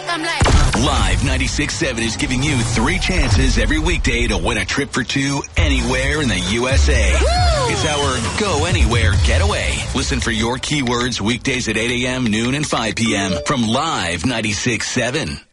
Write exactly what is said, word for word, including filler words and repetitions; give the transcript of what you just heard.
I'm like... Live ninety-six point seven is giving you three chances every weekday to win a trip for two anywhere in the U S A. Woo! It's our Go Anywhere Getaway. Listen for your keywords weekdays at eight a.m., noon, and five p.m. from Live ninety-six point seven.